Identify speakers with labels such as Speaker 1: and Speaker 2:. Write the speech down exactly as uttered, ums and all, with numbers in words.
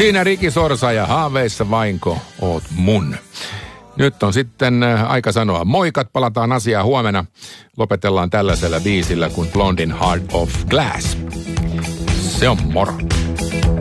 Speaker 1: Siinä Riki Sorsa ja haaveissa vainko oot mun. Nyt on sitten aika sanoa moikat, palataan asiaa huomenna. Lopetellaan tällaisella biisillä kuin Blondin Heart of Glass. Se on moro.